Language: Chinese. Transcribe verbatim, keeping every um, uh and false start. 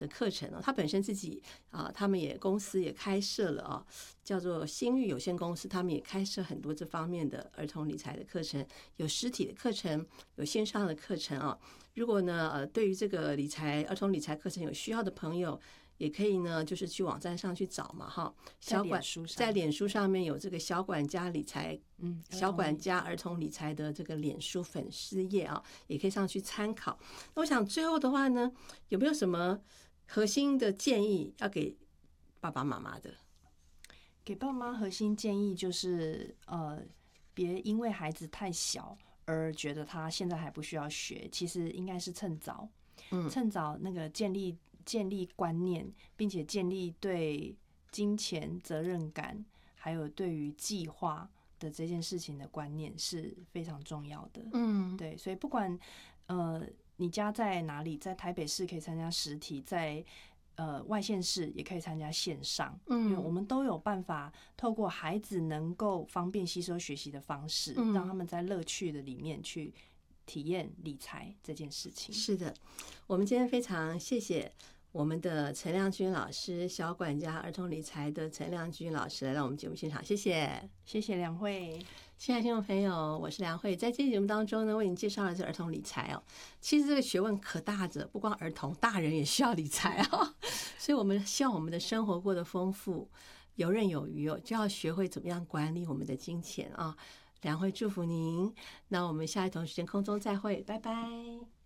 的课程哦，他本身自己啊，他们也公司也开设了啊，叫做新域有限公司，他们也开设很多这方面的儿童理财的课程，有实体的课程，有线上的课程啊。如果呢，呃，对于这个理财儿童理财课程有需要的朋友，也可以呢，就是去网站上去找嘛，哈。小管在脸书上面有这个小管家理财，嗯，小管家儿童理财的这个脸书粉丝页啊，也可以上去参考。那我想最后的话呢，有没有什么核心的建议要给爸爸妈妈的？ 给爸妈核心建议就是，呃，别因为孩子太小而觉得他现在还不需要学，其实应该是趁早，嗯，趁早那个建立建立观念，并且建立对金钱责任感，还有对于计划的这件事情的观念是非常重要的。嗯，对，所以不管呃你家在哪里，在台北市可以参加实体，在呃外县市也可以参加线上，嗯，因为我们都有办法透过孩子能够方便吸收学习的方式，嗯，让他们在乐趣的里面去体验理财这件事情。 是的，我们今天非常谢谢我们的陈亮君老师，小管家儿童理财的陈亮君老师来到我们节目现场，谢谢， 谢谢梁慧。 亲爱的听众朋友，我是梁慧，在这期节目当中呢，为你介绍了这儿童理财哦。其实这个学问可大着，不光儿童，大人也需要理财啊。所以我们希望我们的生活过得丰富、游刃有余哦，就要学会怎么样管理我们的金钱啊。梁慧祝福您，那我们下一同时间空中再会，拜拜。